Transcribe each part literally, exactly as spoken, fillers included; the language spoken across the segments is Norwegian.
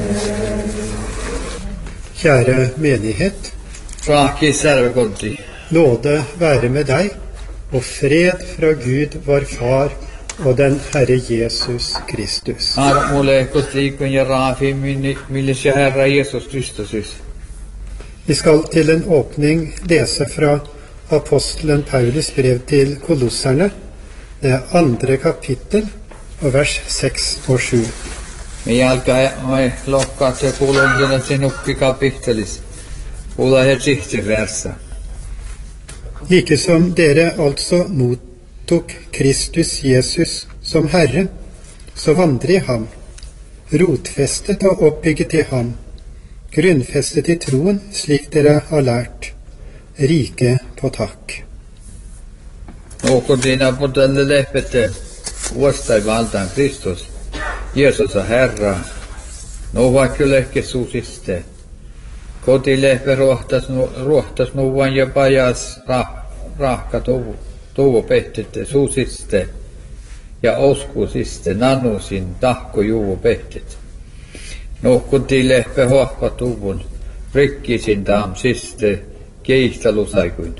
Kjære menighet, Raki servekonti. nåde være med deg, og fred fra Gud vår Far og den Herre Jesus Kristus. Armole kostrikun ja rafi millise Herra Jesus Kristus. Vi skal til en åpning lese fra apostelen Paulus brev til Kolosserne, det andre kapittel, og vers seks og sju. Me alkaa me lokkaa se kuulon sen ukki kapittelis. Kuulla he sihti versa. Like som dere altså mottok Kristus Jesus som Herre, så vandre i ham, rotfestet og oppbygget i ham, grunnfestet i troen slik dere har lært, rike på takk. Nåkon dina på tälle lepete vuostai valtaan Kristus. Jeesus on Herra. No vaikka lehke suusiste. Kotileppe ruohtas, nu, ruohtas nuvan ja pajas rah, rahka tuvu, tuvu pehtette suusiste. Ja oskusiste nanusin tahko juvu pehtet. Nuhkutti leppe hohpa tuvun. Rikkisin taam siste keihtalusaikuin.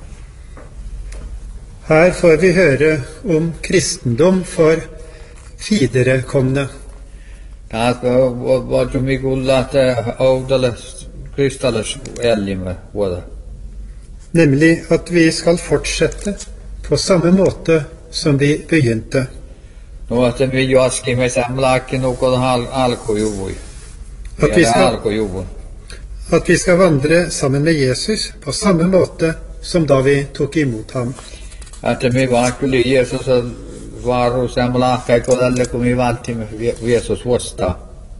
Her får vi høre om kristendom for viderekomne. Taas voitu mikulla, että oudalas kristallis ellimme vuoda. Nemlig at vi skal fortsette på samme måte som vi begynte. No, että me juoskimme samlaakin nukon alkujuvui. At vi, skal, alkujuvun. at vi skal vandre sammen med Jesus på samme måte som da vi tok imot ham. Että me vaan kyllä Jeesus varu samlaakai kodalle, kun me valtimme Jeesus vuostaa.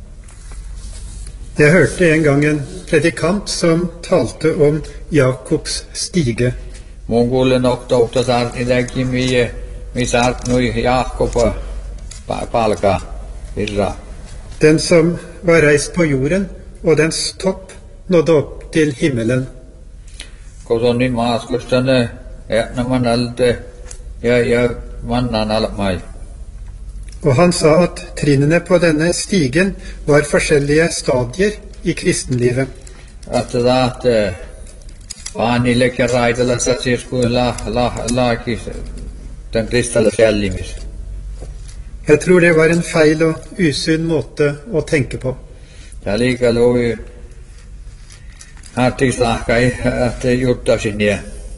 Jeg hørte en gang en predikant som talte om Jakobs stige. Mun kuulen noktoutta saart itäkin, mihin mi saart nui Jakoba palkaa virraa. Den som var reist på jorden, og dens topp nådde opp til himmelen. Kun on niin maaskusta ne, ja nämän alte, ja, ja mannan almai. Og han sa at trinnene på denne stigen var forskjellige stadier i kristenlivet. Että taat, vaan niillekin raitella sä siis kuin la, la, laaki den kristalle fjällimis. Jeg tror det var en feil og usunn måte å tenke på. Ja liika lui hartikslahkai, että juttasin nie.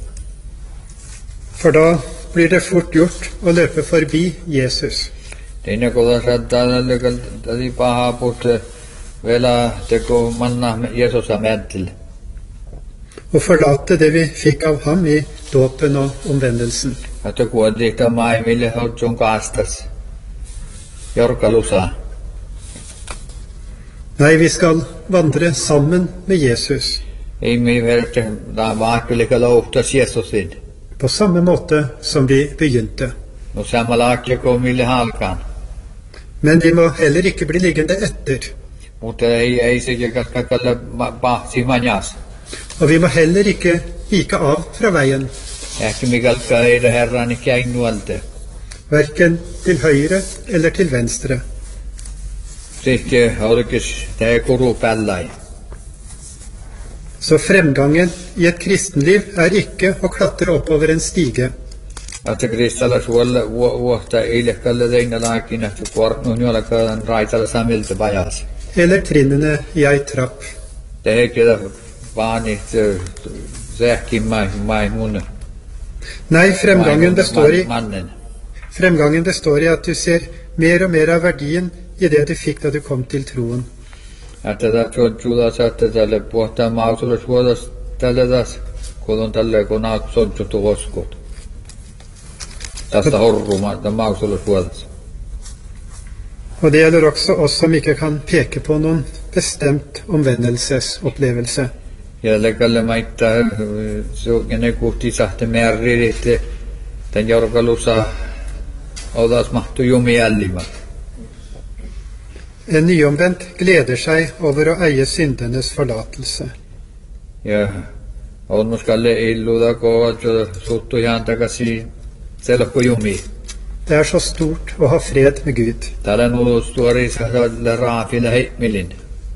For da blir det fort gjort å løpe forbi Jesus. Teine koda saattaa tällä pahaa puhte vielä teko manna Jeesusa määntille. Og forlate det vi fikk av ham i dåpen og omvendelsen. Että kuitenkin mai mille hotsun kastas. Jorkalusa. Nei, vi skal vandre sammen med Jesus. Ei me verte da vaakylika louhtas Jeesusin. På samme måte som vi begynte. No samalaakki kun mille halkaan. Men vi må heller ikke bli liggende etter. Mutta ei, ei se kakkakalle pahti manjas. Og vi må heller ikke vike av fra veien, Ehkä mikalka ei det herrani käin nuolte. hverken til høyre eller til venstre. Sitten olkis tää kuru pällai. Så fremgangen i et kristenliv er ikke å klatre oppover en stige. Että kristalla suolla vuotta ilekalle teina laakin, että kuortnuun jollakaan raitalla samilta pajas. Eller trinnene i ei trapp. Det är kyllä vaan että sähkin mai, mai mun Nei, fremgangen består i, mannen. fremgangen består i at du ser mer og mer av verdien i det du fikk da du kom til troen. Että tässä juuda saatte tälle puhtaa maasulle suodas tälle taas, kun on tälle kun naat sontsutu koskut. Tästä horrumaan, tämän maasulle suodas. Og det gjelder også oss som ikke kan peke på noen bestemt omvendelsesopplevelse. Jällekalle maittaa suukene kuhti sahte määrin, että tämän jorkalussa otas mahtu jumi jäljimä. En nyomvendt gleder seg over å eie syndenes forlatelse. Ja onnuskalle illuda koot suttu ihan takaisin selkku jumi. Det er så stort å ha fred med Gud. Täällä nuustuorissa tälle raafille heimmilin.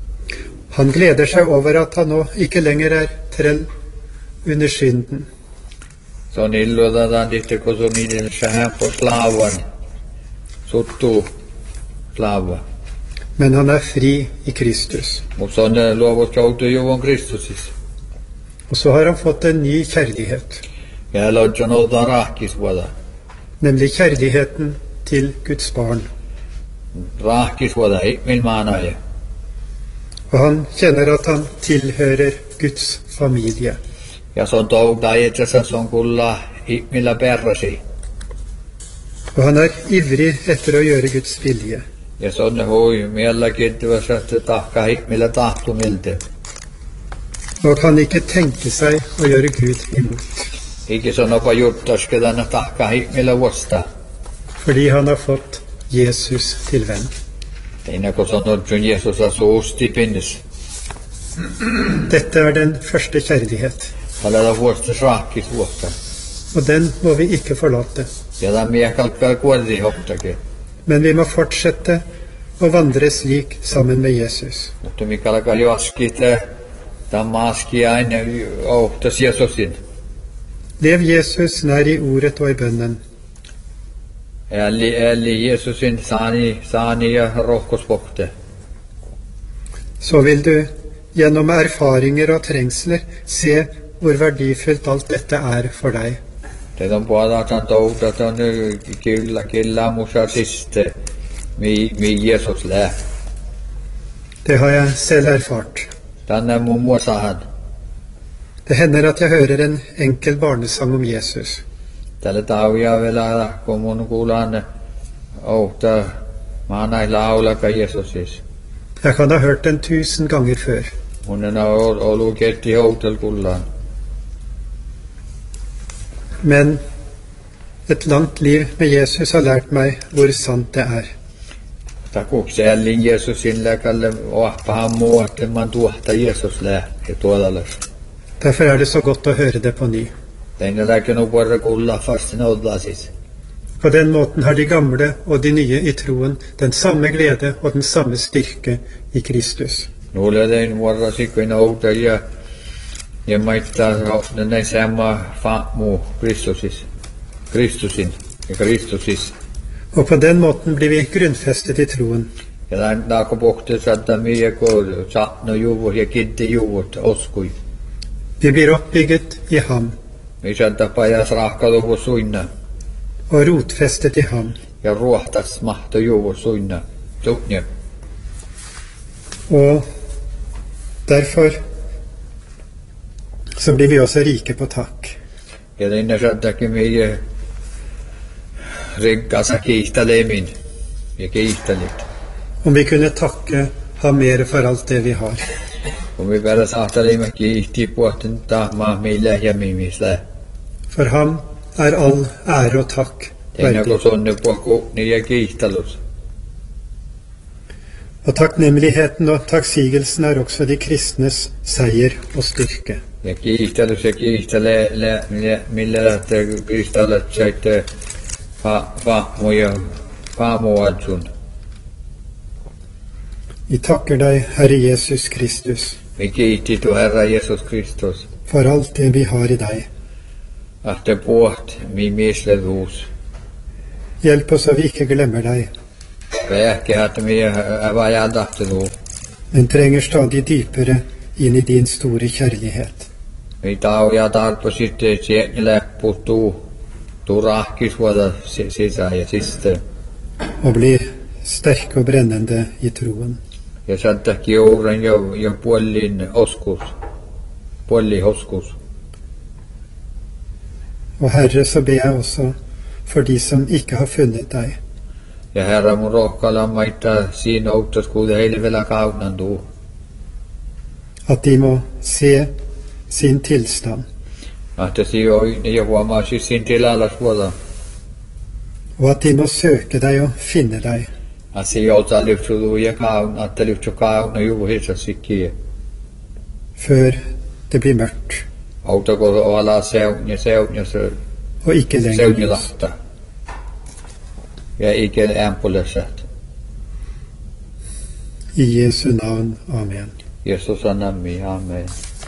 Han gleder seg over at han nå ikke lenger er trell under synden. Se on illoitetaan sitten, kun se on niiden sähän på slavan. Suttuu slava. Men han er fri i Kristus. Mutta se on ne luovut joutuu juvon Kristusissa. Og så har han fått en ny kjærlighet, Ja hän on jonoutaan rahkisvuota. nemlig kjærligheten til Guds barn. Rahkisvuota ihmil maanaja. Og han kjenner at han tilhører Guds familie. Ja se on toutaa itse asiassa se on kulla ihmillä perrasi. Og han er ivrig etter å gjøre Guds vilje. Ja se on ne hui mielläkin työssä, että tahkaa ihmillä tahtumilta. Og kan ikke tenke seg å gjøre Gud imot, Ikke se on opa juttoske tänne tahkaa ihmillä vuosta. fordi han har fått Jesus til venn. Teina kun se on ollut Jeesus asuu ustipinnis. Dette er den første kjærlighet, Tällä vuosta rahkisvuotta. og den må vi ikke forlate. Ja tämä miekalt vielä kuolli hoptakin. Men vi må fortsette å vandre slik sammen med Jesus. Mutta mikä alkaa joskita, tämä maski aina ohtas Jeesusin. Lev Jesus nær i ordet og i bønnen. Eli, eli Jeesusin saani, saani ja rohkospokte. Så vil du gjennom erfaringer og trengsler se hvor verdifullt alt dette er for deg. Det on puhutaan touta, että on kyllä, kyllä musa siste, mi, mi Jeesus lää. Det har jeg selv erfart. Tänne muun muassa hän. Det hender at jeg hører en enkel barnesang om Jesus. Tällä tauja vielä, kun mun kuulan ohta, mä näin laulaka Jeesusis. Jeg kan ha hørt den tusen ganger før. Mun on ollut ketti houtel kullaan. Men et langt liv med Jesus har lært meg hvor sant det er. Takuksellin Jeesusin lääkälle ohpahan muu, että mä tuohta Jeesus lää ja tuodalas. Derfor er det så godt å høre det på ny. Tein lääkän on vuorre kulla fastin ollasis. På den måten har de gamle og de nye i troen den samme glede og den samme styrke i Kristus. Nulle tein vuorra sikkuin outa ja ja maittaa näin sama faamu Kristusis. Kristusin ja Kristusis. Og på den måten blir vi grunnfestet i troen. Ja tämän taako pohti saattaa mieko saatno juvut ja kitti juvut oskui. Vi blir oppbygget i ham Mi saattaa pajas rahkaluvu suinna og rotfestet i ham. ja ruohtas mahto juvut suinna. Tukne. Og derfor så blir vi også rike på takk. Ja tänne saattaakin mi rinkkansa kiihtalemin ja kiihtälit. Om vi kunne takke ham mer for alt det vi har. Kun vi vielä saattelemme kiihti puhten tahmaa millä ja mimisllä. For ham er all ære og takk Teina verdig. kun sonne puhkuni ja kiihtelus. Og takknemligheten og takksigelsen er også de kristnes seier og styrke. Ja kiihtelys ja kiihtele millä lähtee kristalle saitte fahmu ja fahmuadsun. Vi takker deg, Herre Jesus Kristus, Vi kiitti tu Herra Jeesus Kristus. for alt det vi har i deg. Att det puht mi mieslevuus. Hjelp oss så vi ikke glemmer deg, Vähkä att mi avajan tahtelu. men trenger stadig dypere inn i din store kjærlighet. Mi tauja tarpo sitten sieltä läppu tuu. Tuu rahkisvuota sisään ja siste. Og bli sterke og brennende i troen. Ja saattaakin jouren jo, jo puolin oskus. Puoli hoskus. Og Herre, så ber jeg også for de som ikke har funnet deg, Ja Herra mun rohkala maittaa siinä outtas kuude heille vielä kaunan tuu. at de må se sin tilstand, Että siinä on ja huomaa siis siinä tilalla suola. og at de må søke deg og finne deg, Att siinä joutaa lypsuduu ja kauna, että lypsu kauna juhissa sikkiä. før det blir mørkt Outako ala seun ja seun ja se og ikke lenger seun ja lys. lahta. Ja ikke ämpulessat. I Jesu navn. Amen. Jeesus anami, amen.